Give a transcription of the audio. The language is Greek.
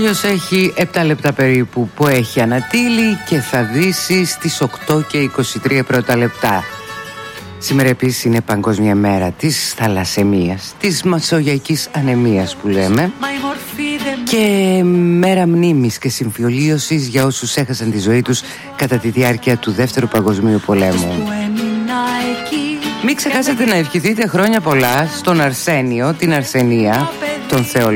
ήλιος έχει 7 λεπτά περίπου που έχει ανατείλει και θα δύσει στις 8 και 23 πρώτα λεπτά. Σήμερα επίσης είναι Παγκόσμια Μέρα της θαλασσαιμίας, της μασογειακής ανεμίας που λέμε, και μέρα μνήμης και συμφιολίωσης για όσους έχασαν τη ζωή τους κατά τη διάρκεια του Δεύτερου Παγκοσμίου Πολέμου. Μην ξεχάσετε να ευχηθείτε χρόνια πολλά στον Αρσένιο, την Αρσενία, τον Θεό